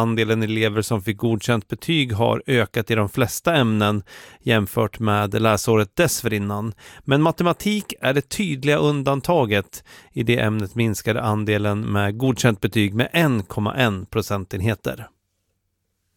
andelen elever som fick godkänt betyg har ökat i de flesta ämnen jämfört med läsåret dessförinnan. Men matematik är det tydliga undantaget. I det ämnet minskade andelen med godkänt betyg med 1,1 procentenheter.